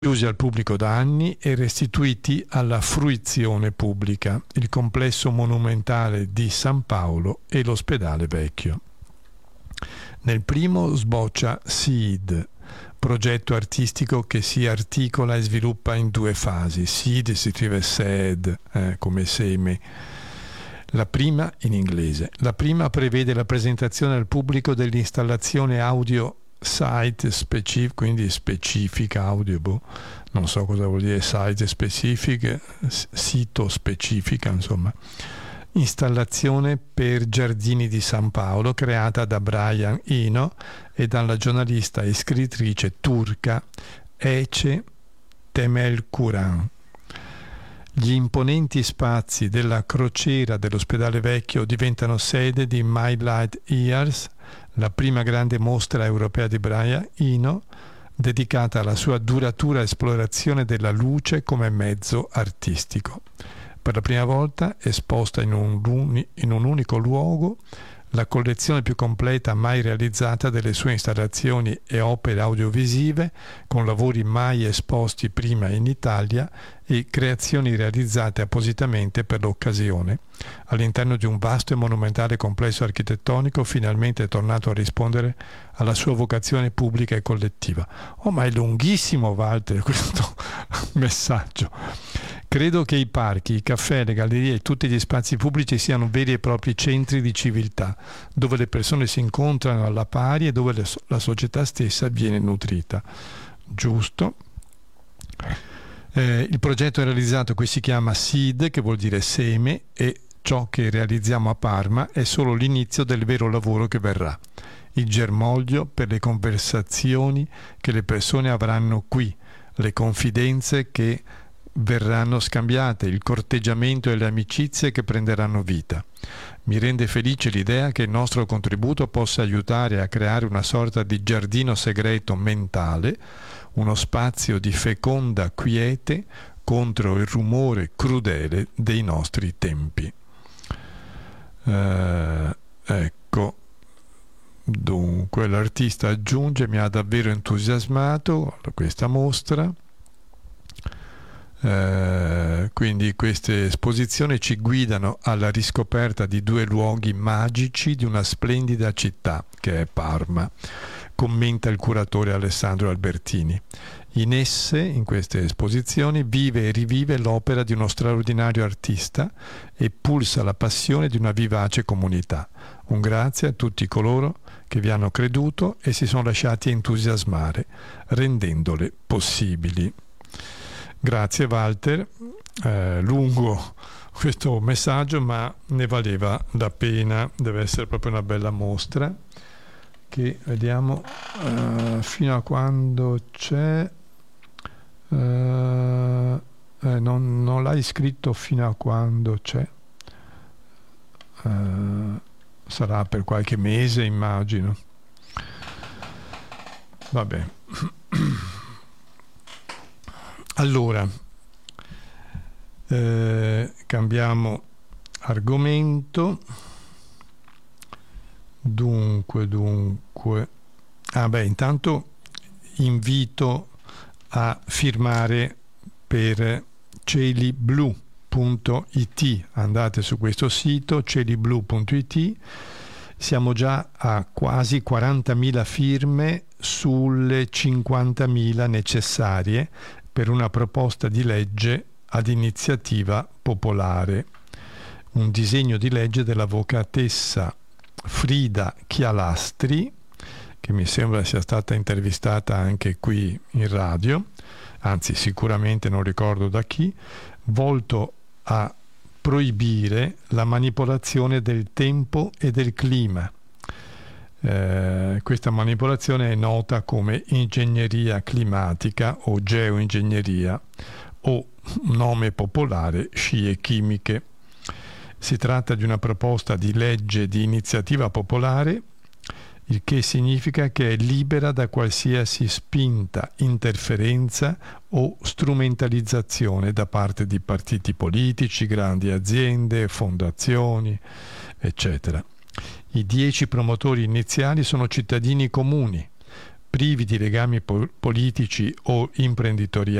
chiusi al pubblico da anni e restituiti alla fruizione pubblica, il complesso monumentale di San Paolo e l'ospedale vecchio. Nel primo sboccia SEED, progetto artistico che si articola e sviluppa in due fasi. SEED si scrive SEED, come seme. La prima in inglese. La prima prevede la presentazione al pubblico dell'installazione audio site specific, quindi specifica audio, non so cosa vuol dire site specific, sito specifica, insomma, installazione per Giardini di San Paolo, creata da Brian Eno e dalla giornalista e scrittrice turca Ece Temelkuran. Gli imponenti spazi della crociera dell'ospedale vecchio diventano sede di My Light Years, la prima grande mostra europea di Brian Eno, dedicata alla sua duratura esplorazione della luce come mezzo artistico. Per la prima volta esposta in un unico luogo, la collezione più completa mai realizzata delle sue installazioni e opere audiovisive, con lavori mai esposti prima in Italia e creazioni realizzate appositamente per l'occasione, all'interno di un vasto e monumentale complesso architettonico finalmente tornato a rispondere alla sua vocazione pubblica e collettiva. Oh, ma è lunghissimo, Walter, questo messaggio. Credo che i parchi, i caffè, le gallerie e tutti gli spazi pubblici siano veri e propri centri di civiltà, dove le persone si incontrano alla pari e dove la società stessa viene nutrita. Giusto? Il progetto realizzato qui si chiama SEED, che vuol dire seme, e ciò che realizziamo a Parma è solo l'inizio del vero lavoro che verrà. Il germoglio per le conversazioni che le persone avranno qui, le confidenze che verranno scambiate, il corteggiamento e le amicizie che prenderanno vita. Mi rende felice l'idea che il nostro contributo possa aiutare a creare una sorta di giardino segreto mentale, uno spazio di feconda quiete contro il rumore crudele dei nostri tempi. Ecco, dunque l'artista aggiunge: mi ha davvero entusiasmato questa mostra. Quindi queste esposizioni ci guidano alla riscoperta di due luoghi magici di una splendida città che è Parma, commenta il curatore Alessandro Albertini. In esse, in queste esposizioni, vive e rivive l'opera di uno straordinario artista e pulsa la passione di una vivace comunità. Un grazie a tutti coloro che vi hanno creduto e si sono lasciati entusiasmare, rendendole possibili. Grazie Walter, lungo questo messaggio, ma ne valeva la pena. Deve essere proprio una bella mostra, che vediamo fino a quando c'è. Non l'hai scritto fino a quando c'è, sarà per qualche mese, immagino. Vabbè. Allora, cambiamo argomento. Dunque. Intanto invito a firmare per cieliblu.it. Andate su questo sito, cieliblu.it. Siamo già a quasi 40.000 firme sulle 50.000 necessarie per una proposta di legge ad iniziativa popolare, un disegno di legge dell'avvocatessa Frida Chialastri, che mi sembra sia stata intervistata anche qui in radio, anzi sicuramente non ricordo da chi, volto a proibire la manipolazione del tempo e del clima. Questa manipolazione è nota come ingegneria climatica o geoingegneria, o nome popolare scie chimiche. Si tratta di una proposta di legge di iniziativa popolare, il che significa che è libera da qualsiasi spinta, interferenza o strumentalizzazione da parte di partiti politici, grandi aziende, fondazioni, eccetera. I 10 promotori iniziali sono cittadini comuni, privi di legami politici o imprenditoriali,